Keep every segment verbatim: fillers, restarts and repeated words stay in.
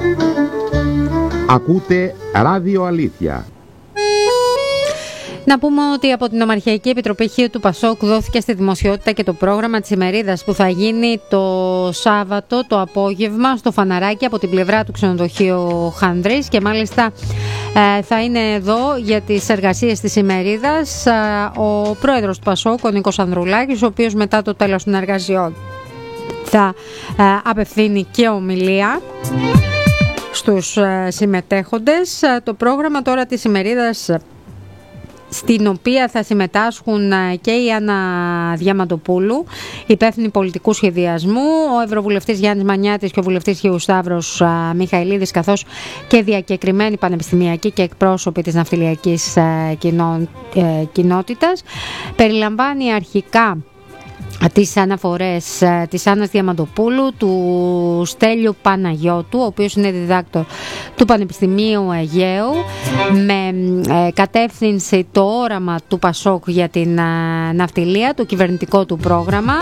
Ακούτε Ράδιο Αλήθεια. Να πούμε ότι από την Ομαρχιακή Επιτροπή Χίου του Πασόκ δόθηκε στη δημοσιότητα και το πρόγραμμα της ημερίδας που θα γίνει το Σάββατο το απόγευμα στο Φαναράκι από την πλευρά του ξενοδοχείου Χανδρής, και μάλιστα ε, θα είναι εδώ για τις εργασίες της ημερίδας ε, ο πρόεδρος του Πασόκ, ο Νίκος Ανδρουλάκης, ο οποίος μετά το τέλος των εργασιών θα ε, απευθύνει και ομιλία στους ε, συμμετέχοντες. Ε, το πρόγραμμα τώρα της ημερίδας, στην οποία θα συμμετάσχουν και η Άννα Διαμαντοπούλου, υπεύθυνη πολιτικού σχεδιασμού, ο Ευρωβουλευτής Γιάννης Μανιάτης και ο βουλευτής Χίου Σταύρος Μιχαηλίδης, καθώς και διακεκριμένοι πανεπιστημιακοί και εκπρόσωποι της ναυτιλιακής κοινότητας. Περιλαμβάνει αρχικά τις αναφορές της Άννας Διαμαντοπούλου, του Στέλιου Παναγιώτου, ο οποίος είναι διδάκτορ του Πανεπιστημίου Αιγαίου, με κατεύθυνση το όραμα του Πασόκ για την ναυτιλία, το κυβερνητικό του πρόγραμμα.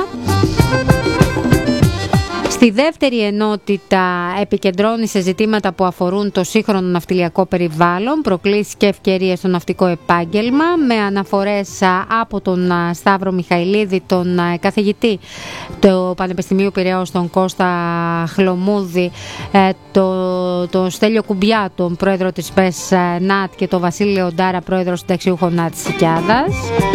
Στη δεύτερη ενότητα επικεντρώνει σε ζητήματα που αφορούν το σύγχρονο ναυτιλιακό περιβάλλον, προκλήσεις και ευκαιρίες στο ναυτικό επάγγελμα, με αναφορές από τον Σταύρο Μιχαηλίδη, τον καθηγητή του Πανεπιστημίου Πειραιώς, τον Κώστα Χλωμούδη, το, το Στέλιο Κουμπιά, τον πρόεδρο της ΠΕΣ ΝΑΤ, και τον Βασίλη Λεοντάρα, πρόεδρο συνταξιούχων ΝΑΤ της Σικιάδας.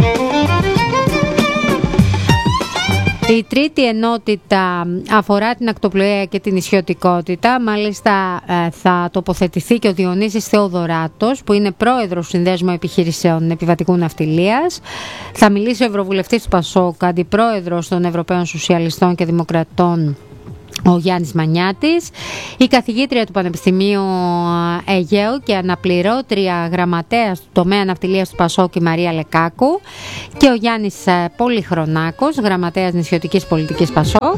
Η τρίτη ενότητα αφορά την ακτοπλοεία και την νησιωτικότητα. Μάλιστα θα τοποθετηθεί και ο Διονύσης Θεοδωράτος, που είναι πρόεδρος του Συνδέσμου Επιχειρήσεων Επιβατικού Ναυτιλίας. Θα μιλήσει ο Ευρωβουλευτής του Πασόκ, αντιπρόεδρος των Ευρωπαίων Σοσιαλιστών και Δημοκρατών, ο Γιάννης Μανιάτης, η καθηγήτρια του Πανεπιστημίου Αιγαίου και αναπληρώτρια γραμματέας του τομέα ναυτιλίας του Πασόκ, η Μαρία Λεκάκου, και ο Γιάννης Πολυχρονάκος, γραμματέας νησιωτικής πολιτικής Πασόκ.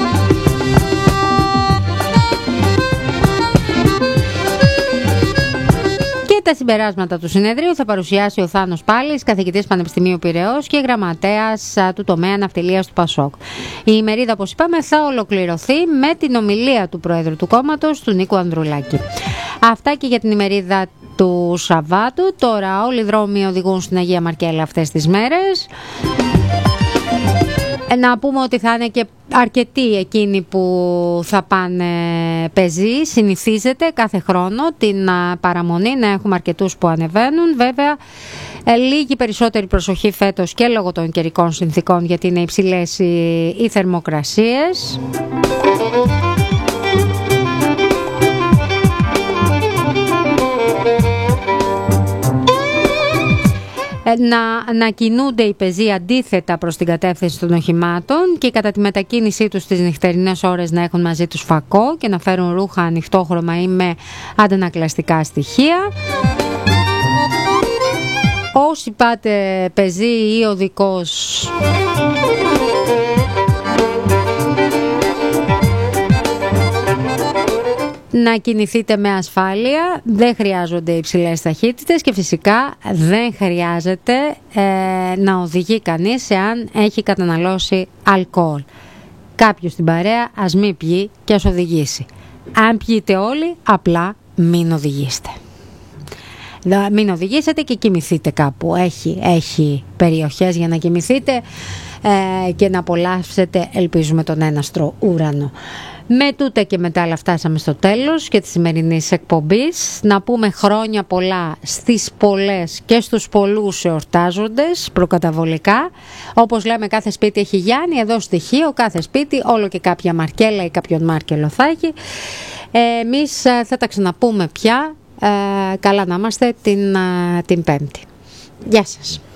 Τα συμπεράσματα του συνεδρίου θα παρουσιάσει ο Θάνος Πάλης, καθηγητής Πανεπιστημίου Πειραιώς και γραμματέας του τομέα ναυτιλίας του Πασόκ. Η ημερίδα, όπως είπαμε, θα ολοκληρωθεί με την ομιλία του Προέδρου του κόμματος, του Νίκου Ανδρουλάκη. Αυτά και για την ημερίδα του Σαββάτου. Τώρα όλοι οι δρόμοι οδηγούν στην Αγία Μαρκέλα αυτές τις μέρες. Να πούμε ότι θα είναι και αρκετοί εκείνοι που θα πάνε πεζή. Συνηθίζεται κάθε χρόνο την παραμονή να έχουμε αρκετούς που ανεβαίνουν. Βέβαια, λίγη περισσότερη προσοχή φέτος και λόγω των καιρικών συνθήκων, γιατί είναι υψηλές οι, οι θερμοκρασίες. Να, να κινούνται οι πεζοί αντίθετα προς την κατεύθυνση των οχημάτων και κατά τη μετακίνησή τους στις νυχτερινές ώρες να έχουν μαζί τους φακό και να φέρουν ρούχα ανοιχτόχρωμα ή με αντανακλαστικά στοιχεία. Όσοι πάτε πεζοί ή οδικός, να κινηθείτε με ασφάλεια, δεν χρειάζονται υψηλές ταχύτητες και φυσικά δεν χρειάζεται ε, να οδηγεί κανείς εάν έχει καταναλώσει αλκοόλ. Κάποιος στην παρέα ας μην πιει και ας οδηγήσει. Αν πιείτε όλοι, απλά μην οδηγήσετε. Μην οδηγήσετε και κοιμηθείτε κάπου. Έχει, έχει περιοχές για να κοιμηθείτε ε, και να απολαύσετε, ελπίζουμε, τον έναστρο ουρανό. Με τούτα και μετά άλλα φτάσαμε στο τέλος και της σημερινής εκπομπής. Να πούμε χρόνια πολλά στις πολλές και στους πολλούς εορτάζοντες προκαταβολικά. Όπως λέμε, κάθε σπίτι έχει Γιάννη, εδώ στοιχείο, κάθε σπίτι όλο και κάποια Μαρκέλα ή κάποιον Μάρκελο θα έχει. Ε, εμείς θα τα ξαναπούμε πια. Ε, καλά να είμαστε την, την Πέμπτη. Γεια σας.